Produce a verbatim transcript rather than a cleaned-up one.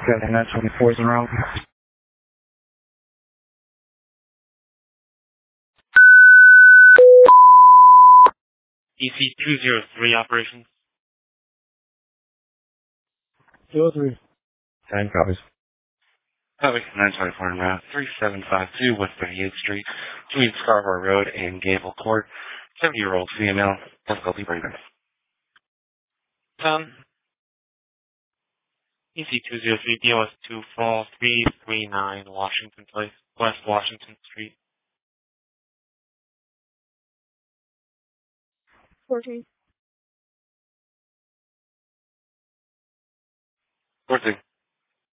seven twenty-four is en route. E C two zero three operations. zero three. ten copies. Public nine twenty-four en route three seven five two West thirty-eighth Street, between Scarborough Road and Gable Court. seventy-year-old female, difficulty breathing. Tom. E C two zero three D O S two four three three nine Washington Place, West Washington Street. fourteen. fourteen.